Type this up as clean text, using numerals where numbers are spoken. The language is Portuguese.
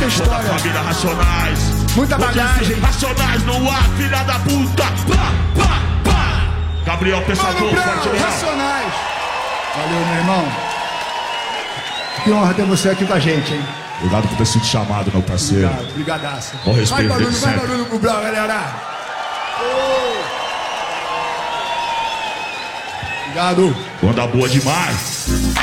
muita história. Família Racionais. Muita bagagem. Racionais no ar, filha da puta. Pá, pá, pá. Gabriel Pensador, forte moral. Racionais. Valeu, meu irmão. Que honra ter você aqui com a gente, hein? Obrigado por ter sido chamado, meu parceiro. Obrigado, brigadaça. Com respeito, vai sempre. barulho pro Brau, galera. Obrigado. Banda boa demais.